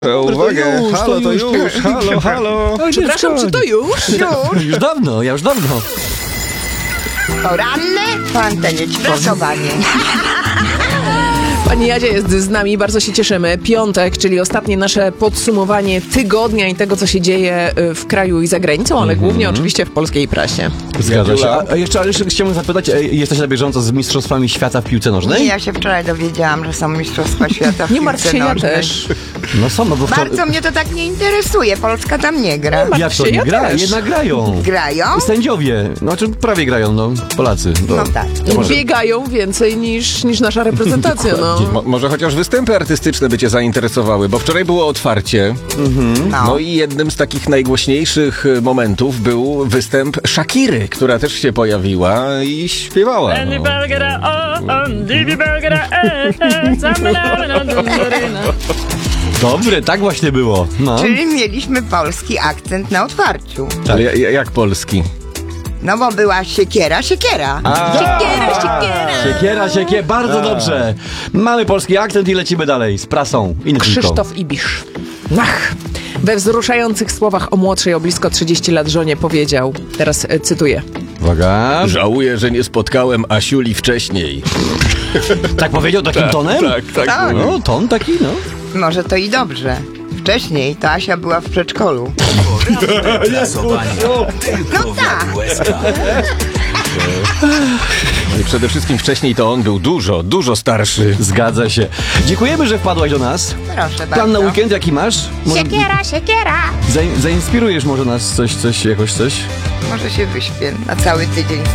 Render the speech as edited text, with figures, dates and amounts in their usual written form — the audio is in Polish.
Uwaga, halo, to już, halo. Przepraszam, czy to już? Już dawno. Poranne po antenie ćwiartowanie. Pani Jadzia jest z nami, bardzo się cieszymy. Piątek, czyli ostatnie nasze podsumowanie tygodnia i tego, co się dzieje w kraju i za granicą, ale głównie oczywiście w polskiej prasie. Zgadza się. A jeszcze chciałbym zapytać, jesteś na bieżąco z Mistrzostwami Świata w piłce nożnej? Nie, ja się wczoraj dowiedziałam, że są Mistrzostwa Świata w Nie martw się, piłce ja nożnej. też. No są, no bo Bardzo mnie to tak nie interesuje, Polska tam nie gra. Jak to się, nie ja gra? też. Jednak grają. Grają? Sędziowie, znaczy prawie grają, no, Polacy. No tak. Biegają więcej niż nasza reprezentacja, no. Może chociaż występy artystyczne by cię zainteresowały, bo wczoraj było otwarcie. No i jednym z takich najgłośniejszych momentów był występ Shakiry, która też się pojawiła i śpiewała. Dobre, tak właśnie było. No. Czyli mieliśmy polski akcent na otwarciu. Ale jak polski? No bo była siekiera. Siekiera, Bardzo dobrze. Mamy polski akcent i lecimy dalej z prasą. Krzysztof Ibisz. We wzruszających słowach o młodszej o blisko 30 lat żonie powiedział, teraz cytuję: Uwaga. Żałuję, że nie spotkałem Asiuli wcześniej. Tak powiedział takim tonem? Tak. No, ton taki, no. Może to i dobrze. Wcześniej to Asia była w przedszkolu. No tak. I przede wszystkim wcześniej to on był dużo starszy. Zgadza się. Dziękujemy, że wpadłaś do nas. Proszę bardzo. Plan na weekend jaki masz? Może Siekiera. zainspirujesz może nas coś? Może się wyśpię na cały tydzień.